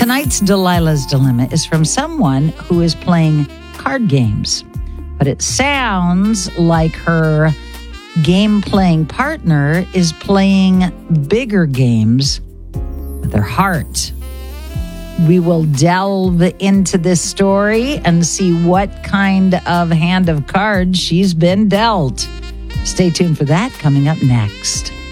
Tonight's Delilah's Dilemma is from someone who is playing card games, but it sounds like her game-playing partner is playing bigger games with their heart. We will delve into this story and see what kind of hand of cards she's been dealt. Stay tuned for that coming up next.